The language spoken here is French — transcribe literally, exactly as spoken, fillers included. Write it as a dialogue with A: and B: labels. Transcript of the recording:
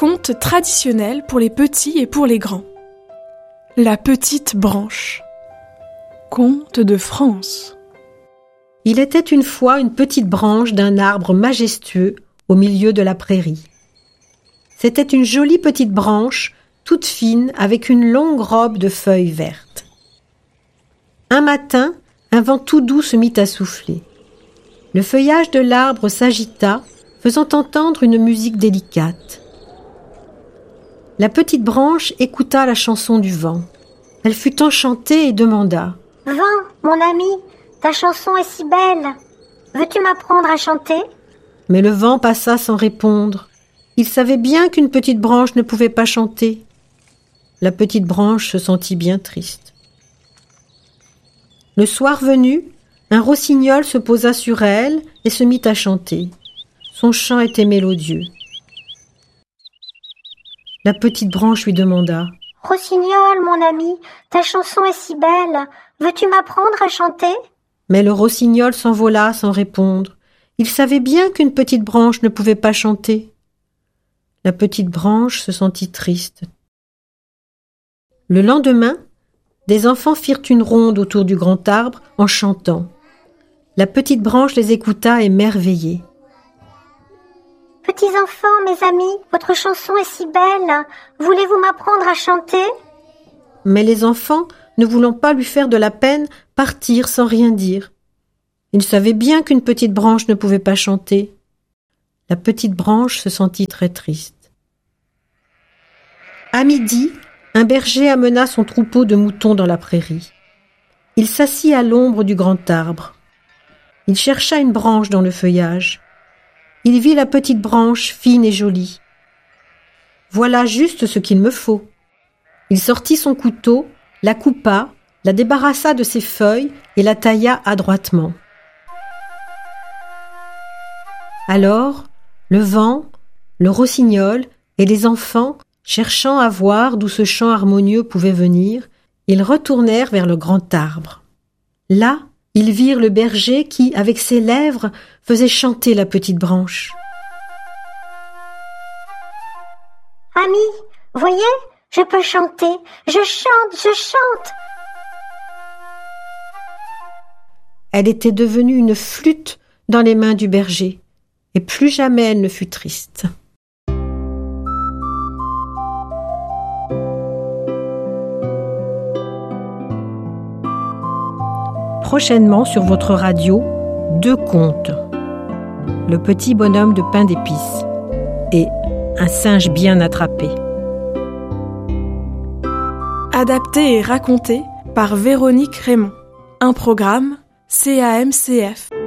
A: Conte traditionnel pour les petits et pour les grands. La petite branche. Conte de France.
B: Il était une fois une petite branche d'un arbre majestueux au milieu de la prairie. C'était une jolie petite branche, toute fine, avec une longue robe de feuilles vertes. Un matin, un vent tout doux se mit à souffler. Le feuillage de l'arbre s'agita, faisant entendre une musique délicate. La petite branche écouta la chanson du vent. Elle fut enchantée et demanda «
C: Vent, mon ami, ta chanson est si belle. Veux-tu m'apprendre à chanter ?»
B: Mais le vent passa sans répondre. Il savait bien qu'une petite branche ne pouvait pas chanter. La petite branche se sentit bien triste. Le soir venu, un rossignol se posa sur elle et se mit à chanter. Son chant était mélodieux. La petite branche lui demanda
C: « Rossignol, mon ami, ta chanson est si belle. Veux-tu m'apprendre à chanter ?»
B: Mais le rossignol s'envola sans répondre. Il savait bien qu'une petite branche ne pouvait pas chanter. La petite branche se sentit triste. Le lendemain, des enfants firent une ronde autour du grand arbre en chantant. La petite branche les écouta émerveillée.
C: « Petits enfants, mes amis, votre chanson est si belle. Voulez-vous m'apprendre à chanter ?»
B: Mais les enfants, ne voulant pas lui faire de la peine, partirent sans rien dire. Ils savaient bien qu'une petite branche ne pouvait pas chanter. La petite branche se sentit très triste. À midi, un berger amena son troupeau de moutons dans la prairie. Il s'assit à l'ombre du grand arbre. Il chercha une branche dans le feuillage. Il vit la petite branche fine et jolie. « Voilà juste ce qu'il me faut. » Il sortit son couteau, la coupa, la débarrassa de ses feuilles et la tailla adroitement. Alors, le vent, le rossignol et les enfants, cherchant à voir d'où ce chant harmonieux pouvait venir, ils retournèrent vers le grand arbre. Là, ils virent le berger qui, avec ses lèvres, faisait chanter la petite branche.
C: « Ami, voyez, je peux chanter, je chante, je chante !»
B: Elle était devenue une flûte dans les mains du berger, et plus jamais elle ne fut triste. Prochainement sur votre radio, deux contes. Le petit bonhomme de pain d'épices et un singe bien attrapé.
A: Adapté et raconté par Véronique Raymond. Un programme C A M C F.